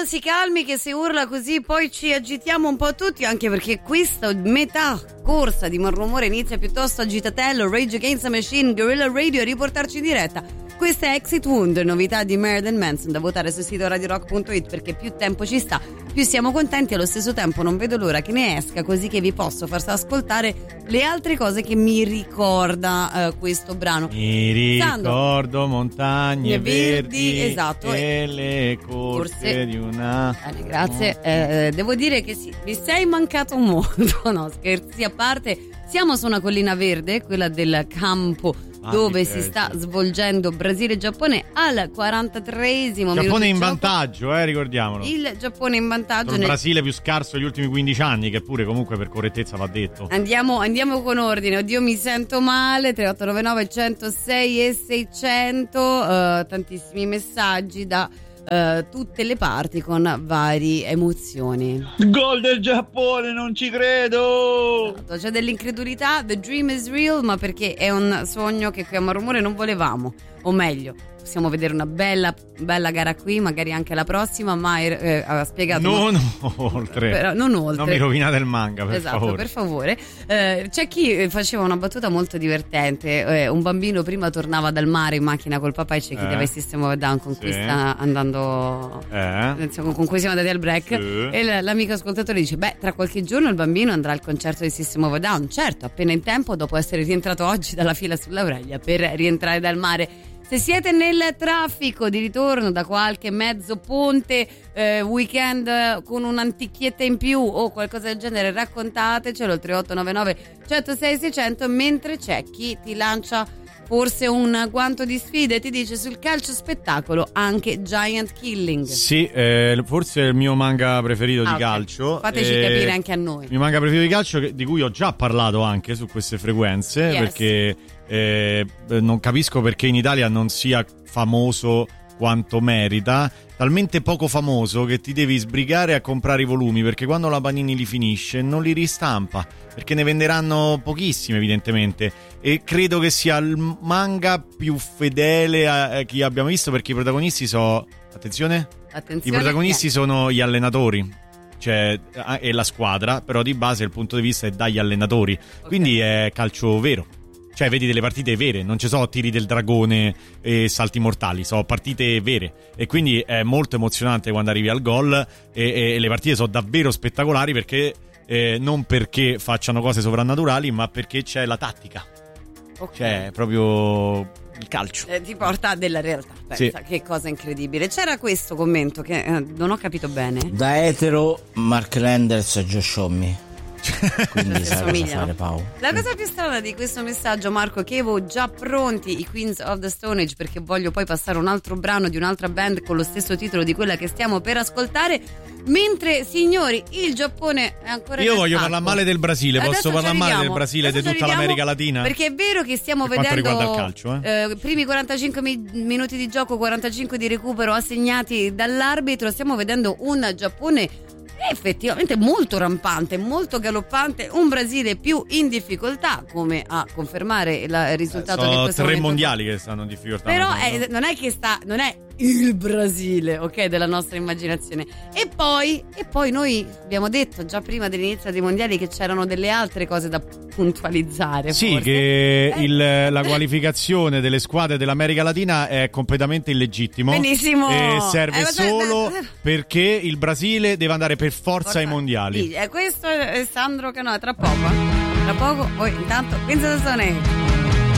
si calmi che se urla così poi ci agitiamo un po' tutti, anche perché questa metà corsa di Malrumore inizia piuttosto agitatello. Rage Against the Machine, Guerrilla Radio a riportarci in diretta. Questa è Exit Wound, novità di Marilyn Manson, da votare sul sito radiorock.it, perché più tempo ci sta, più siamo contenti. Allo stesso tempo non vedo l'ora che ne esca, così che vi posso far ascoltare le altre cose che mi ricorda questo brano. Mi ricordo montagne verdi, esatto, e le corse di una... grazie, devo dire che sì, mi sei mancato molto. No, scherzi a parte, siamo su una collina verde, quella del campo dove si sta svolgendo Brasile-Giappone al 43esimo minuto. Giappone in vantaggio, ricordiamolo. Il Giappone in vantaggio. Il Brasile più scarso degli ultimi 15 anni, che pure comunque per correttezza va detto. Andiamo con ordine. Oddio, mi sento male. 3899 106 e 600. Tantissimi messaggi da tutte le parti con varie emozioni. Gol del Giappone, non ci credo. C'è dell'incredulità. The dream is real, ma perché è un sogno che qui a Malrumore non volevamo, o meglio, possiamo vedere una bella gara qui, magari anche la prossima, ma ha spiegato non oltre. Non oltre. Non mi rovinate il manga, per favore. Per favore. C'è chi faceva una battuta molto divertente. Un bambino prima tornava dal mare in macchina col papà e ci chiedeva il System of a Down con cui sta andando, con cui siamo andati al break. E l'amico ascoltatore dice: beh, tra qualche giorno il bambino andrà al concerto di System of a Down. Certo, appena in tempo, dopo essere rientrato oggi dalla fila sull'Aurelia per rientrare dal mare. Se siete nel traffico di ritorno da qualche mezzo ponte, weekend con un'antichietta in più o qualcosa del genere, raccontatecelo al 3899 106 600, mentre c'è chi ti lancia forse un guanto di sfida e ti dice: sul calcio spettacolo anche Giant Killing. Sì, forse è il mio manga preferito di calcio. Fateci capire anche a noi. Il mio manga preferito di calcio, di cui ho già parlato anche su queste frequenze, perché non capisco perché in Italia non sia famoso quanto merita, talmente poco famoso che ti devi sbrigare a comprare i volumi, perché quando la Panini li finisce non li ristampa, perché ne venderanno pochissimi evidentemente, e credo che sia il manga più fedele a chi abbiamo visto, perché i protagonisti sono i protagonisti sono gli allenatori, cioè, e la squadra, però di base il punto di vista è dagli allenatori, quindi è calcio vero. Cioè, vedi delle partite vere, non ci sono tiri del dragone e salti mortali, sono partite vere, e quindi è molto emozionante quando arrivi al gol, e le partite sono davvero spettacolari, perché non perché facciano cose sovrannaturali, ma perché c'è la tattica, cioè proprio il calcio ti porta della realtà. Pensa, che cosa incredibile. C'era questo commento che non ho capito bene. Da etero Mark Landers e Josh Homme. Quindi sai cosa fare, Paolo. La cosa più strana di questo messaggio, Marco, è che avevo già pronti i Queens of the Stone Age, perché voglio poi passare un altro brano di un'altra band con lo stesso titolo di quella che stiamo per ascoltare, mentre, signori, il Giappone è ancora io voglio parlare male del Brasile. Posso parlare male del Brasile e di tutta l'America Latina? Perché è vero che stiamo vedendo il calcio, primi 45 minuti di gioco, 45 di recupero assegnati dall'arbitro, stiamo vedendo un Giappone effettivamente molto rampante, molto galoppante, un Brasile più in difficoltà, come a confermare il risultato che questo tre mondiali che stanno in difficoltà. Però non è il Brasile, ok, della nostra immaginazione. E poi noi abbiamo detto già prima dell'inizio dei mondiali che c'erano delle altre cose da puntualizzare. Sì, forse. che la qualificazione delle squadre dell'America Latina è completamente illegittimo. Benissimo. E serve solo perché il Brasile deve andare per forza ai mondiali. Questo è Sandro Canoa, tra poco, poi intanto Queens of the Stone Age.